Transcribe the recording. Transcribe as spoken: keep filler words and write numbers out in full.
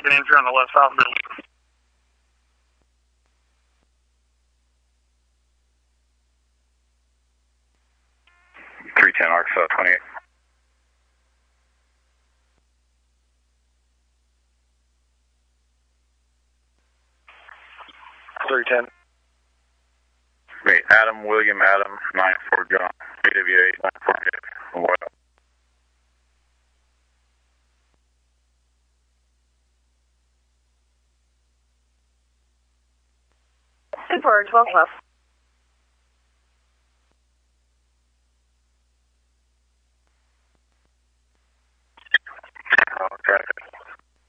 second entry on the left side of the building. three ten Arkansas twenty-eight. three ten. Wait, Adam, William, Adam, nine four John, A W eight, nine four J. What? Super, twelve left.